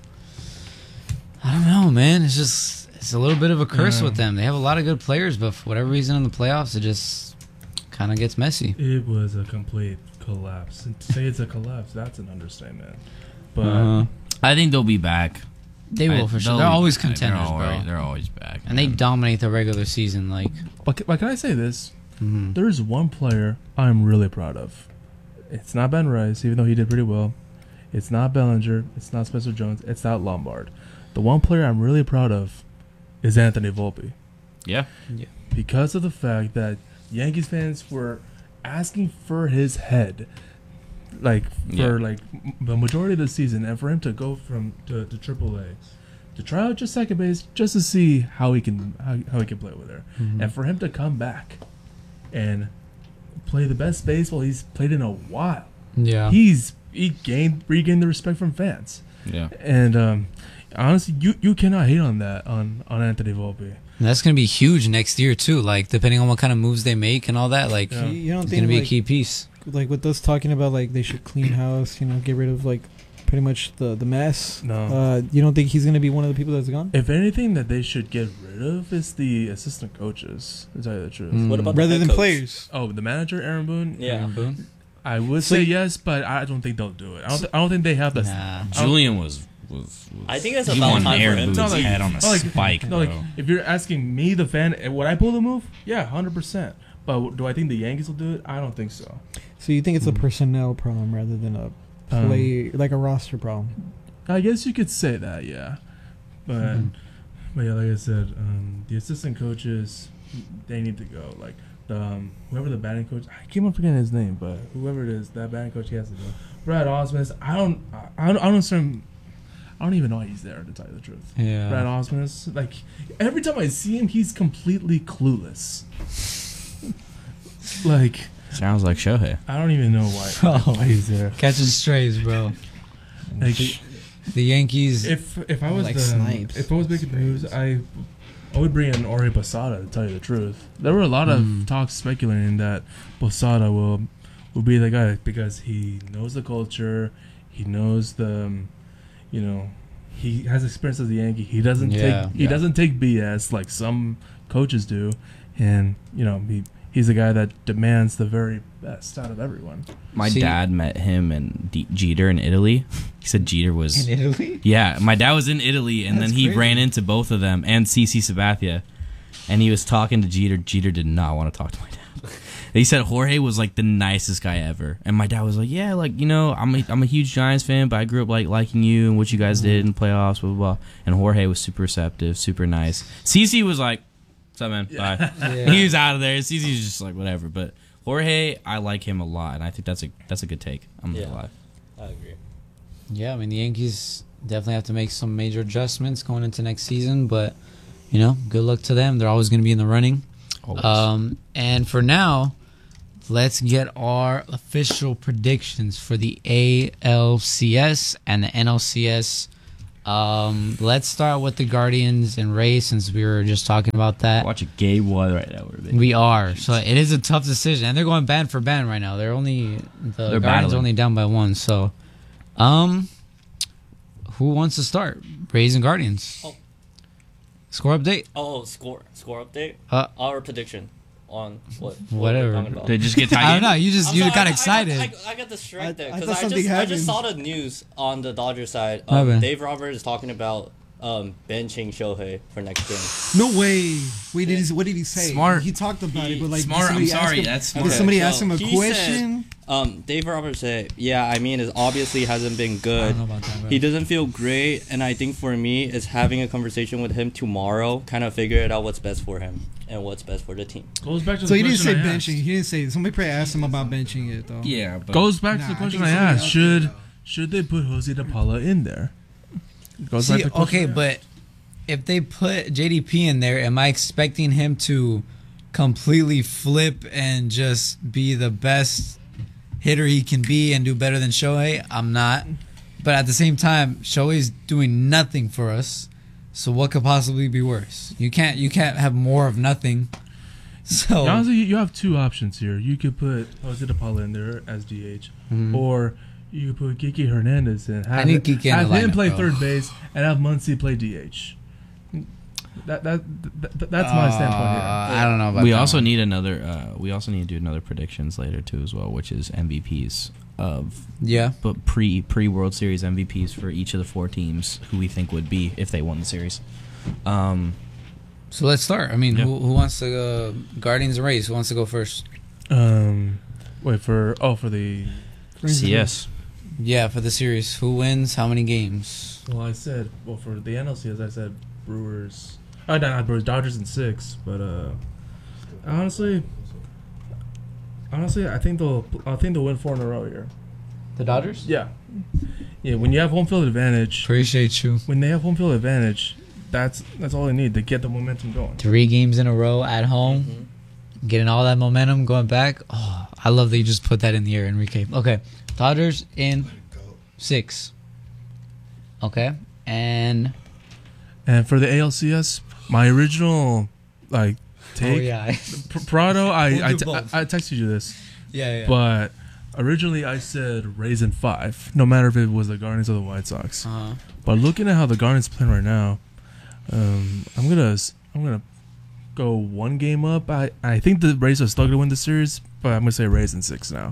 I don't know, man. It's just it's a little bit of a curse Yeah. with them. They have a lot of good players, but for whatever reason in the playoffs, it just kind of gets messy. It was a complete collapse. And to say it's a collapse, that's an understatement. But Uh, I think they'll be back. they will I- for sure. they'll They're be always back. contenders, they're always, bro. They're always back. And they man. dominate the regular season. Like, but, ca- but can I say this? mhm. There's one player I'm really proud of. It's not Ben Rice, even though he did pretty well. It's not Bellinger. It's not Spencer Jones. It's not Lombard. The one player I'm really proud of is Anthony Volpe. Yeah. Because of the fact that Yankees fans were asking for his head, like for Yeah. like m- the majority of the season, and for him to go from to, to triple A, to try out just second base, just to see how he can how, how he can play over there, Mhm. and for him to come back and play the best baseball he's played in a while. yeah. He's he gained regained the respect from fans, Yeah. and um, honestly, you you cannot hate on that on on Anthony Volpe. And that's gonna be huge next year too. Like, depending on what kind of moves they make and all that. Like, Yeah. You, you don't it's think gonna be like, a key piece. like with us talking about like they should clean house, you know, get rid of like pretty much the the mess. No. Uh, you don't think he's gonna be one of the people that's gone? If anything that they should get rid of is the assistant coaches, to tell you the truth. Mm. What about the Rather head than coach? players. Oh, the manager, Aaron Boone? Yeah. Aaron Boone? I would So say you- yes, but I don't think they'll do it. I don't, th- I don't think they have the... Nah. Julian was, was, was. I think it's he about won time for Aaron him Boone's to No, like- head on a no, like- spike, No, like, bro. if you're asking me, the fan, would I pull the move? Yeah, one hundred percent. But do I think the Yankees will do it? I don't think so. So you think it's a Hmm. personnel problem rather than a Um, play, like a roster problem? I guess you could say that, yeah. But, Mhm. but yeah, like I said, um, the assistant coaches, they need to go. Like the um, whoever the batting coach, I keep on forgetting his name, but whoever it is, that batting coach, he has to go. Brad Osmus, I don't, I, I don't, I don't understand. I don't even know why he's there, to tell you the truth. Yeah. Brad Osmus, like every time I see him, he's completely clueless. Like Sounds like Shohei. I don't even know why, Oh. why he's there. Catching strays, bro. Like The Yankees. if if I was Like the, Snipes. if I was making the news, I I would bring in Ori Posada, to tell you the truth. There were a lot of Mm. talks speculating that Posada will will be the guy because he knows the culture, he knows the, um, you know, he has experience as a Yankee. He doesn't Yeah. take he Yeah. doesn't take B S like some coaches do, and you know he he's the guy that demands the very best out of everyone. My See- dad met him and D- Jeter in Italy. He said Jeter was. in Italy? Yeah, my dad was in Italy, and That's then he crazy. ran into both of them and C C Sabathia, and he was talking to Jeter. Jeter did not want to talk to my dad. He said Jorge was like the nicest guy ever, and my dad was like, "Yeah, like you know, I'm a, I'm a huge Giants fan, but I grew up like liking you and what you guys did in the playoffs, blah blah blah." And Jorge was super receptive, super nice. C C was like, "What's up, man? Bye." Yeah. He was out of there. C C was just like whatever, but Jorge, I like him a lot, and I think that's a that's a good take. I'm not Yeah. gonna lie. I agree. Yeah, I mean the Yankees definitely have to make some major adjustments going into next season, but you know, good luck to them. They're always going to be in the running. Always. Um, and for now, let's get our official predictions for the A L C S and the N L C S. Um, let's start with the Guardians and Rays since we were just talking about that. Watch a game one right now. We're We are. So it is a tough decision. And they're going band for band right now. They're only the They're Guardians battling. only down by one. So um who wants to start? Rays and Guardians. Oh. Score update? Oh, score score update. Uh Our prediction on what? what Whatever. we're talking about. They just get I tied don't in. know. You just I'm you sorry, got I- excited. I, I, I got distracted I- I because thought I, something just I just happened. saw the news on the Dodgers side. What Um, happened? Dave Roberts is talking about um, benching Shohei for next game. No way. Wait, did he, what did he say? Smart. He talked about He- it, but like, did Smart, I'm somebody ask sorry, him- that's Did smart. somebody So ask him a he question? said- Um, Dave Roberts said, "Yeah, I mean, it obviously hasn't been I good. don't know about that, bro. He doesn't feel great, and I think for me, is having a conversation with him tomorrow, kind of figure it out what's best for him and what's best for the team." Goes back to So the he didn't say question I asked. benching. He didn't say. Somebody probably asked him about benching it though. Yeah, but Goes back Nah, to the I question think I somebody asked. else Should did, should they put Jose De Paula in there? Goes See, back to the question okay, I asked. but if they put J D P in there, am I expecting him to completely flip and just be the best hitter he can be and do better than Shohei? I'm not. But at the same time, Shohei's doing nothing for us. So what could possibly be worse? You can't you can't have more of nothing. So Yeah, honestly, you have two options here. You could put Jose De Paula in there as D H, Mhm. or you could put Kiki Hernandez in. Have, I need Kiki in have the him lineup, play bro. third base and have Muncy play D H. That that, that that's my standpoint here. Uh, I don't know about we that also one. need another. Uh, we also need to do another predictions later too, as well, which is M V Ps of Yeah. but pre pre World Series M V Ps for each of the four teams who we think would be if they won the series. Um, So let's start. I mean, Yeah. who, who wants to go? Guardians and Rays. Who wants to go first? Um, wait for oh for the C S. Yeah, for the series. Who wins? How many games? well I said well for the N L C S I said Brewers. Oh no, not Brewers. Dodgers in six. But uh, honestly, honestly, I think they'll I think they'll win four in a row here. The Dodgers? Yeah, yeah. When you have home field advantage, Appreciate you. when they have home field advantage, that's that's all they need to get the momentum going. Three games in a row at home, Mhm. getting all that momentum going back. Oh, I love that you just put that in the air, Enrique. Okay, Dodgers in six. Okay, and And for the A L C S, my original like take oh yeah, Pr- Prado, I We'll I, do t- both. I I texted you this, yeah, yeah. but originally I said Rays in five, no matter if it was the Guardians or the White Sox. uh-huh. But looking at how the Guardians playing right now, um, I'm gonna s- I'm gonna go one game up. I I think the Rays are still gonna win the series, but I'm gonna say Rays in six now.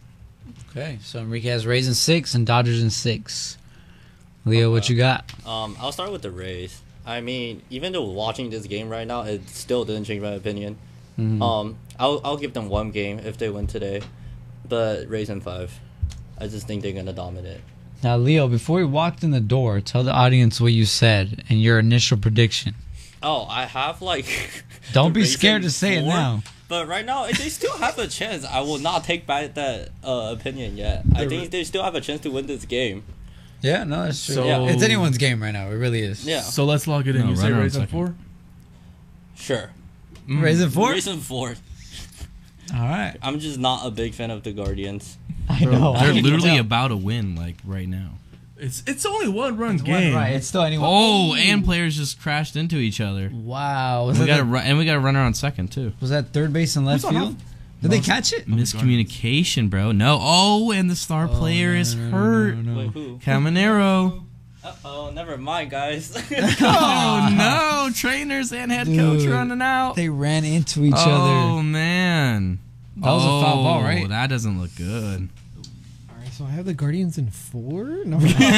Okay, so Enrique has Rays in six and Dodgers in six. Leo, what you got? Um, I'll start with the Rays. I mean, even though watching this game right now, it still didn't change my opinion. Mhm. Um, I'll I'll give them one game if they win today, but Rays in five. I just think they're gonna dominate. Now, Leo, before we walked in the door, tell the audience what you said and your initial prediction. Oh, I have like. Don't the be Rays scared in to say it four, now. But right now, they still have a chance. I will not take back that uh, opinion yet. I think they still have a chance to win this game. Yeah, no, that's true. So- Yeah. It's anyone's game right now. It really is. Yeah, So let's lock it in. No, you say runner on Rays in second. four? sure. Raising four? Rays in four. All right. I'm just not a big fan of the Guardians. I know. I They're can literally tell. about to win, like right now. It's it's only one run One game. right. It's still anyone. Oh, and players just crashed into each other. Wow. Was We that, got a the- run, and we got a runner on second too. was that third base and left Who's on field? off? Did they catch it? Miscommunication, bro. No. Oh, and the star Oh, player no, is no, no, hurt. no, no. Wait, who? Caminero. Uh oh, never mind, guys. Oh no! Trainers and head coach Dude. running out. They ran into each oh other. man, That was a foul ball, Oh, right? That doesn't look good. All right, so I have the Guardians in four. No,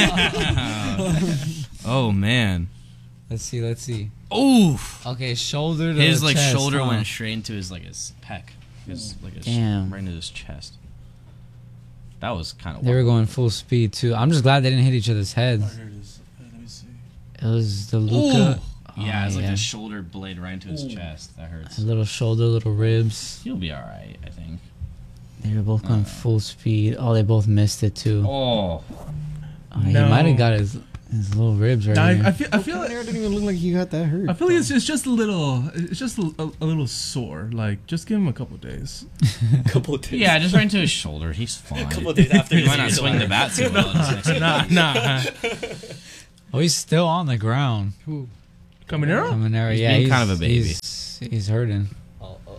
Oh man. Let's see. Let's see. Oof. Okay, shoulder to His like chest, shoulder huh? went straight into his like his pec. His like his Damn. right into his chest. That was kind of. They were going full speed too. I'm just glad they didn't hit each other's heads. Oh, here it is. Uh, let me see. It was the Luca. Yeah, it's like yeah. a shoulder blade right into his chest. That hurts. A little shoulder, little ribs. He'll be all right, I think. They were both going Uh. full speed. Oh, they both missed it too. Oh. Oh, he No. might have got his his little ribs right Now, I, here. I feel I feel Caminero like, didn't even look like he got that hurt. I feel like it's, it's just a little it's just a, a, a little sore. Like just give him a couple days. couple days. Yeah, just right into his shoulder. He's fine. couple days after He his might not season. swing the bat too well. in his next nah, game. nah. Oh, he's still on the ground. Who? Caminero? Caminero, He's yeah, being kind of a baby. He's, he's hurting. Uh oh.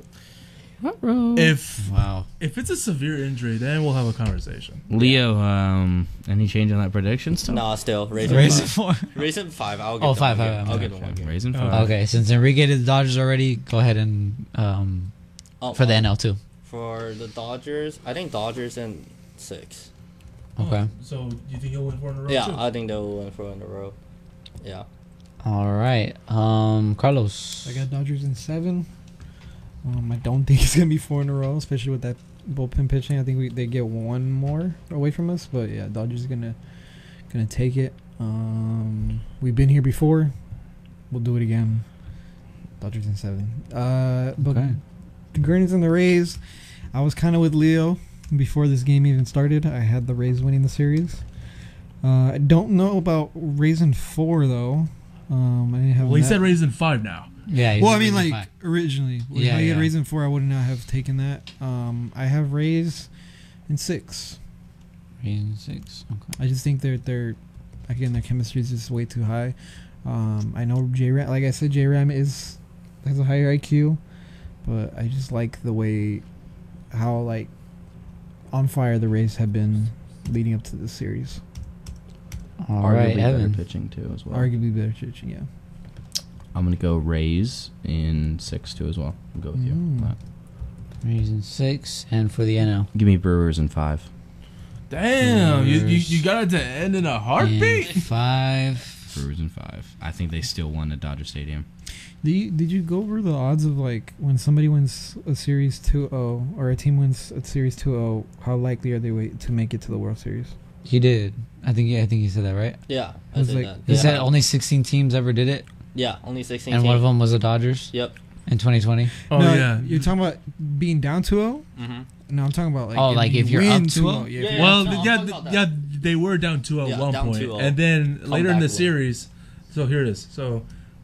If Wow. if it's a severe injury, then we'll have a conversation. Leo, um, any change on that prediction still? Nah, still Rays Raise in it five. for. Rays in five. I'll give Oh, them five, one five, game. five, I'll five. give them one game. Raising Oh. five. Okay, since Enrique did the Dodgers already, go ahead and um Oh, for the um, N L too. For the Dodgers, I think Dodgers in six. Okay. So you think he'll win four in a row? Yeah, too? I think they'll win four in a row. Yeah. All right. Um, Carlos. I got Dodgers in seven. Um, I don't think it's gonna be four in a row, especially with that bullpen pitching. I think we they get one more away from us, but yeah, Dodgers are gonna gonna take it. Um, we've been here before. We'll do it again. Dodgers in seven. Uh, but Okay. the Guardians and the Rays. I was kind of with Leo before this game even started. I had the Rays winning the series. Uh, I don't know about Rays in four though. Um, I didn't have. Well, he that- said Rays in five now. Yeah. he's well, I a mean, reason like five. originally, when Yeah, I had yeah. Rays in four, I would not have taken that. Um, I have Rays in six. Reason six. Okay. I just think they're they're again their chemistry is just way too high. Um, I know J Ram, like I said, J Ram is has a higher I Q, but I just like the way how like on fire the Rays have been leading up to this series. All Arguably right, better Evan. pitching too as well. Arguably better pitching, yeah. I'm gonna go Rays in six too as well. I'll go with you. on Mm. that. Reason six, and for the N L. Give me Brewers in five. Damn, you, you Brewers. you got it to end in a heartbeat. And five. Brewers in five. I think they still won at Dodger Stadium. Do you, did you go over the odds of like when somebody wins a series two oh or a team wins a series two oh, how likely are they wait to make it to the World Series? He did. I think. Yeah, I think he said that right. Yeah. I I was did like- that. He yeah. said only sixteen teams ever did it, Yeah, only sixteen. and one of teams. them was the Dodgers Yep. in twenty twenty. Oh No, yeah. you're talking about being down two oh? Mm-hmm. No, I'm talking about like Oh, like if you're up win two oh? Yeah, if Yeah, you're- yeah. Well, no, th- I'm yeah, talking th- about yeah, that. they were down two at Yeah, one down point, two oh. and then later in back the one. series. So here it is. So,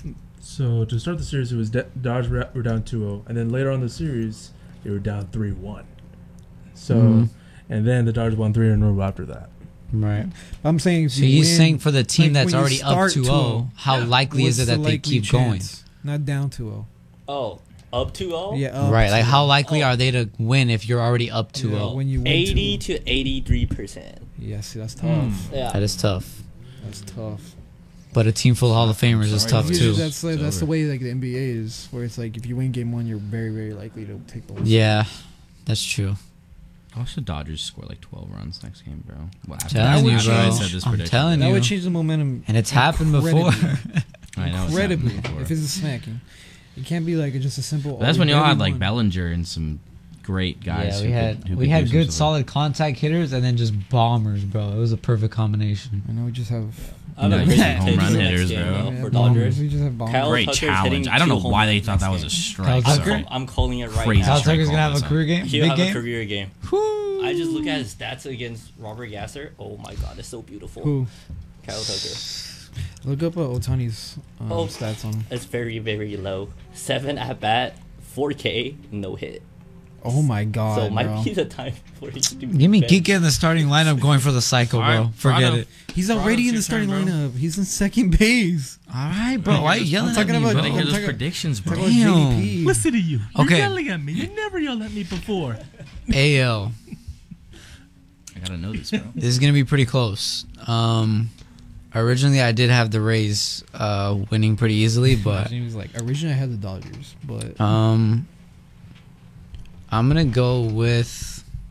so to start the series, it was De- Dodge were were down two oh, and then later on in the series, they were down three one. So, Mhm. and then the Dodgers won three in a row after that. Right. I'm saying if So you he's win, saying for the team like, that's when you already up start two oh, how Yeah. likely is what's it the that they likely keep going? chance? Not down two oh. Oh, up two oh. Yeah, up Right. Like how likely Oh. are they to win if you're already up two Yeah, oh? when you win Eighty two to eighty-three percent. oh. Yeah, see, that's tough. Mm. Yeah. That is tough. That's tough. But a team full of Hall of Famers is Sorry, tough Usually too. That's like, It's that's the over. way like the N B A is, where it's like if you win game one, you're very very likely to take the win. Yeah, that's true. Watch the Dodgers score like twelve runs next game, bro. Well, after Telling that, you, after bro. I said this I'm prediction. telling That you. would change the momentum. And it's happened before. incredibly. I know it's Incredibly, happened before. if it's a smacking. It can't be like just a simple. But that's oh, when we y'all barely had like won. Bellinger and some great guys. Yeah, who we could- had who we could had do good some solid contact hitters and then just bombers, bro. It was a perfect combination. I know we just have. I have No, a you crazy have home pick run for the next hitters, game, bro. though, we for have bombers. Dodgers. We just have bombers. Kyle Great Tucker's challenge. hitting I don't know two home why they runs thought that next was a game. strike. Kyle I'm, Tucker? so- call- I'm calling it right Crazy now. Kyle strike Tucker's call gonna have this a time. career game, He'll big have game. a career game. I just look at his stats against Robert Gasser. Oh my god, it's so beautiful. Who? Kyle Tucker. Look up uh, Otani's um, Oh. stats on him. It's very, very low. Seven at bat, four K, no hit. Oh my god, so it might bro. be the time for you to Give me bench. Kike in the starting lineup going for the cycle, bro. Alright, Forget Prado. it. He's Bro, already in the it's your starting turn, bro. lineup. He's in second base. All right, bro. Why are you yelling I'm talking at me, about- bro? Gotta hear I'm those talking- predictions, bro. Talking about Damn. J D P. Listen to you. You're Okay. yelling at me. You never yelled at me before. A L. I gotta know this, bro. This is gonna be pretty close. Um, originally I did have the Rays uh, winning pretty easily, but He was like, originally I had the Dodgers, but um, I'm gonna go with.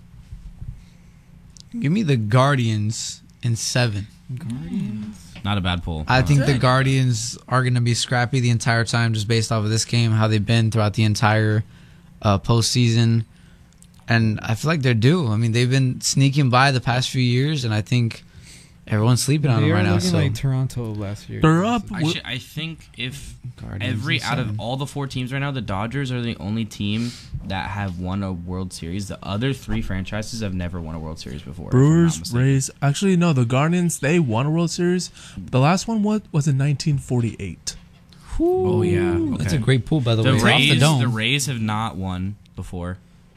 Give me the Guardians in seven. Guardians. Not a bad pull. I think the Dang. Guardians are gonna be scrappy the entire time, just based off of this game, how they've been throughout the entire uh, postseason, and I feel like they're due. I mean, they've been sneaking by the past few years, and I think everyone's sleeping on They them are right now. looking So like Toronto last year. They're up. Actually, I think if Guardians every in out of seven. all the four teams right now, the Dodgers are the only team that have won a World Series. The other three franchises have never won a World Series before. if I'm not Brewers, mistaken. Rays. Actually, no. The Guardians. They won a World Series. The last one was was in nineteen forty-eight. Oh yeah, That's okay. a great pool, by the, The way. It's Rays, off the dome. the Rays have not won before.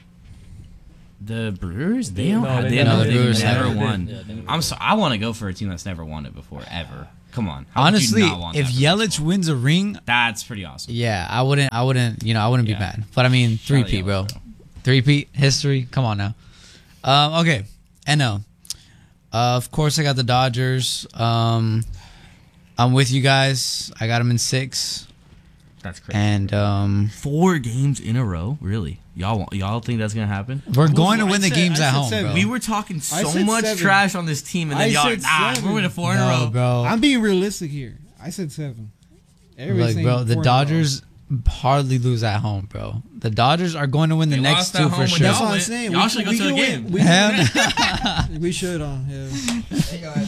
The Brewers, they don't. No, have, they they never have did. never, They never never won. did. Yeah, they never I'm did. so. I want to go for a team that's never won it before ever. Come on. How could you Honestly, not want if that for Yelich baseball? wins a ring, that's pretty awesome. yeah, I wouldn't, I wouldn't, you know, I wouldn't Yeah. be mad. But I mean, Shout out three-peat, bro. Yelich, Three-peat history. Come on now. Um, okay, N L. Uh, of course, I got the Dodgers. Um, I'm with you guys. I got them in six, That's crazy. and um, Four games in a row, really? Y'all, want- y'all think that's gonna happen? we're going to I win the said- games I at said home, seven. bro. We were talking I so said much seven. trash on this team, and then I y'all, said nah, seven. we're winning four in a no, row. bro. I'm being realistic here. I said seven. Everybody's Like, saying bro, the four in a row. Dodgers hardly lose at home, bro. The Dodgers are going to win the They next lost two at for home when sure. That's y'all what I'm went. saying. Y'all We- should go we to a can game. win. We, Hell no. we should, uh, yeah.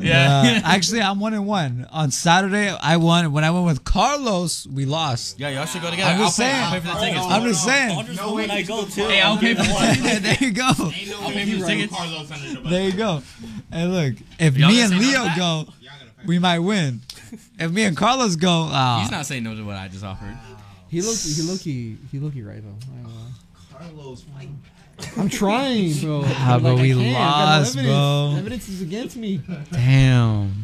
Uh, actually, I'm one and one. On Saturday, I won. When I went with Carlos, we lost. Yeah, y'all should go together. I'm I'll just pay, saying. I'll pay for the tickets. I'm just saying. Dodgers no when I go too. Hey, I'll pay for the tickets. there you go. I'll pay for the tickets. There you go. And look, if Y'all me gonna and say no to Leo that? go, we might win. If me and Carlos go, uh, He's not saying no to what I just offered. He look, he look, he, he look, right though. I ain't gonna lie. Carlos, Mike. I'm trying, bro. Ah, Like, but I we can't. I got no lost, evidence. bro. Evidence is against me. damn.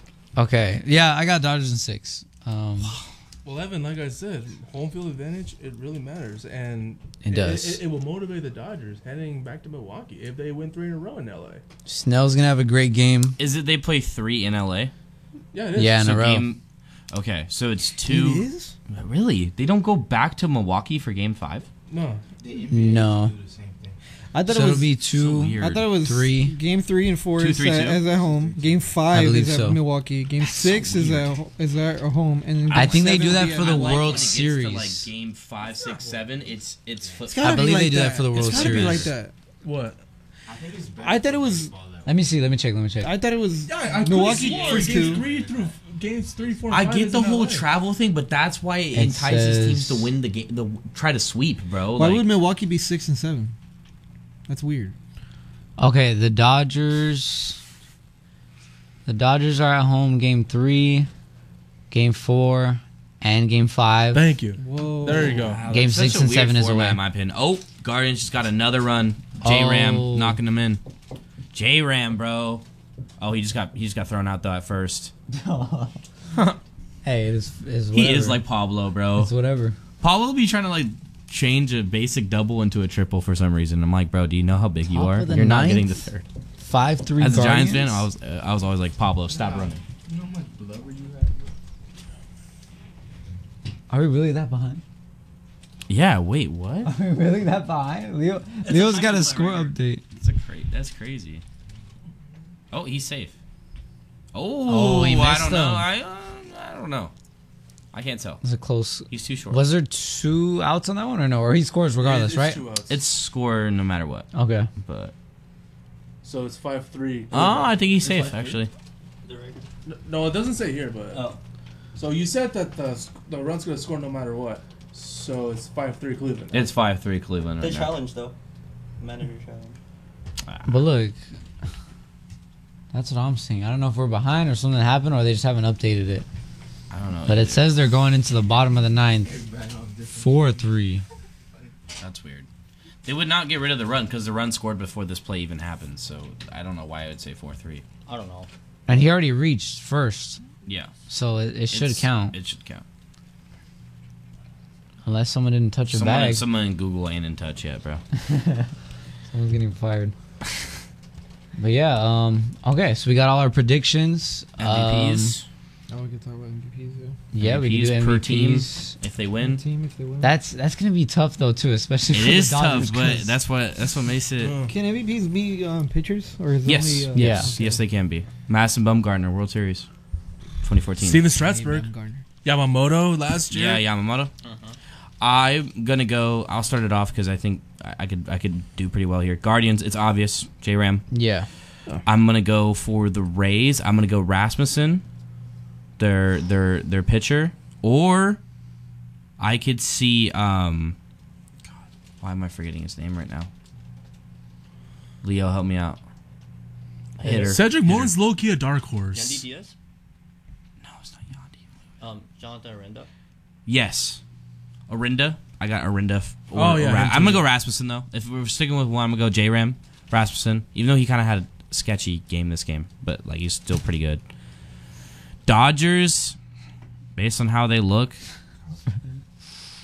Okay, yeah, I got Dodgers in six. Um, Well, Evan, like I said, home field advantage, it really matters. And It does. It, it, it will motivate the Dodgers heading back to Milwaukee if they win three in a row in L A. Snell's gonna have a great game. Is it they play three in L A? Yeah, it is. Yeah, in So a row. game. Okay, so it's It two. is? Really? They don't go back to Milwaukee for game five? No. No. Do the same thing. I thought So it it'll was. be So two. weird. I thought it was three. Game three and four Two, is, three, at, two? is at home. Game five believe is at so. Milwaukee. Game six so is weird. at ho- is at home. And I game think they seven do will that be for at the home. Like, World when it gets to, Series. like game five, six, seven. It's it's. Flip- It's gotta I be believe like they do that that for the It's World gotta be Series. like that. What? I think it's better. I thought it was. Let me see. Let me check. Let me check. I thought it was Yeah, I Milwaukee for first games two. three through games three, four. And I five get is the in whole L A. travel thing, but that's why it, It entices teams says- to win the game. The try to sweep, bro. Why like, would Milwaukee be six and seven? That's weird. Okay, the Dodgers. The Dodgers are at home game three, game four, and game five. Thank you. Whoa. There you go. Wow, Game that's such six a and weird seven is format, away. in my opinion. Oh, Guardians just got another run. J Ram Oh. knocking them in. J Ram, bro. Oh, he just got he just got thrown out though at first. Hey, it is. It's He whatever. is like Pablo, bro. It's whatever. Pablo be trying to like change a basic double into a triple for some reason. I'm like, bro, do you know how big you Top are? of the You're not ninth? getting the third. Five three. As a Giants Guardians? fan, I was uh, I was always like, Pablo, stop running. You know how much blubber you have? Are we really that behind? Yeah, wait, what? Are we really that behind? Leo, Leo's got a score update. That's a cra- That's crazy. Oh, he's safe. Oh, Oh, he I missed don't know. him. I uh, I don't know. I can't tell. Was it close? He's too short. Was there two outs on that one or no? Or he scores regardless, It's right? two outs. It's score no matter what. Okay. But So it's five three. oh, I think he's It's safe five three. actually. No, no, it doesn't say here, but Oh. so you said that the sc- the run's gonna score no matter what. So it's five three Cleveland. It's five three Cleveland They right now. challenge though. Manager challenge. But look, that's what I'm seeing. I don't know if we're behind or something happened or they just haven't updated it. I don't know. But it says they're going into the bottom of the ninth. four three. That's weird. They would not get rid of the run because the run scored before this play even happened. So I don't know why I would say four three. I don't know. And he already reached first. Yeah. So it, it should It's- count. It should count. Unless someone didn't touch a Someone, bag. someone in Google ain't in touch yet, bro. Someone's getting fired. But yeah, um, okay, so we got all our predictions. M V Ps, Oh, we can talk about M V Ps. Um, yeah, we can do M V Ps per M V team Ps. if they Win win. team if they win. That's that's gonna be tough though too, especially It for is the Dodgers, tough, but 'cause- that's what that's what makes it. Uh, Can M V Ps be um, pitchers or is it Yes, only? Uh, yes, okay. yes, they can be. Madison Bumgarner, World Series, twenty fourteen. Steven Strasburg, Yamamoto last year. Yeah, Yamamoto. I'm gonna go. I'll start it off because I think I, I could I could do pretty well here. Guardians, it's obvious. J Ram. yeah. I'm gonna go for the Rays. I'm gonna go Rasmussen, their their their pitcher, or I could see. Um, God, why am I forgetting his name right now? Leo, help me out. Hitter. Cedric Hitter. Mullins, low key a dark Yandy horse. Diaz. No, it's not Yandy. Um, Jonathan Arenda. Yes, Arinda. I got Arinda. f- Or, Oh, yeah, or Ra- him I'm gonna too. go Rasmussen though. If we're sticking with one, I'm gonna go J Ram Rasmussen. Even though he kind of had a sketchy game this game, but like he's still pretty good. Dodgers, based on how they look,